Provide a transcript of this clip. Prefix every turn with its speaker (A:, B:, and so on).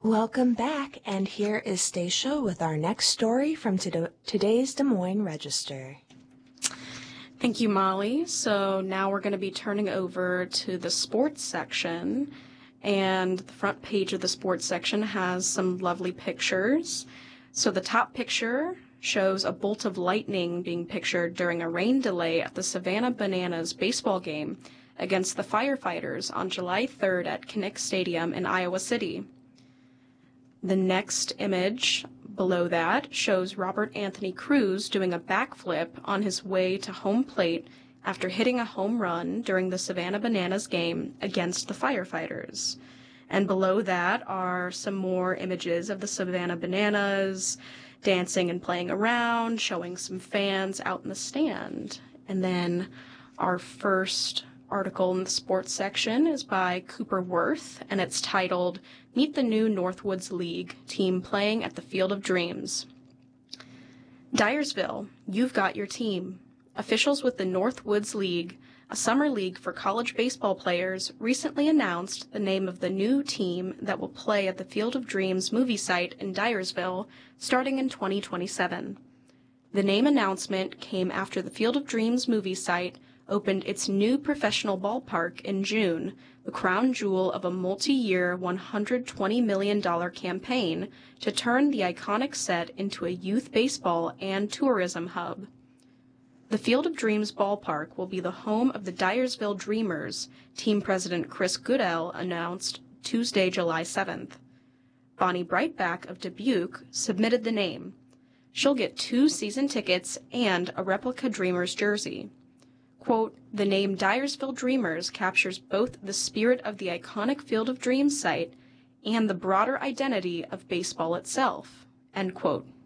A: Welcome back, and here is Stacia with our next story from today's Des Moines Register.
B: Thank you, Molly. So now we're going to be turning over to the sports section, and the front page of the sports section has some lovely pictures. So the top picture shows a bolt of lightning being pictured during a rain delay at the Savannah Bananas baseball game against the Firefighters on July 3rd at Kinnick Stadium in Iowa City. The next image below that shows Robert Anthony Cruz doing a backflip on his way to home plate after hitting a home run during the Savannah Bananas game against the Firefighters. And below that are some more images of the Savannah Bananas dancing and playing around, showing some fans out in the stand. And then our first article in the sports section is by Cooper Worth, and it's titled, Meet the New Northwoods League Team Playing at the Field of Dreams. Dyersville, you've got your team. Officials with the Northwoods League, a summer league for college baseball players, recently announced the name of the new team that will play at the Field of Dreams movie site in Dyersville starting in 2027. The name announcement came after the Field of Dreams movie site opened its new professional ballpark in June, the crown jewel of a multi-year $120 million campaign to turn the iconic set into a youth baseball and tourism hub. The Field of Dreams ballpark will be the home of the Dyersville Dreamers, team president Chris Goodell announced Tuesday, July 7th. Bonnie Breitbach of Dubuque submitted the name. She'll get 2 season tickets and a replica Dreamers jersey. Quote, the name Dyersville Dreamers captures both the spirit of the iconic Field of Dreams site and the broader identity of baseball itself, end quote.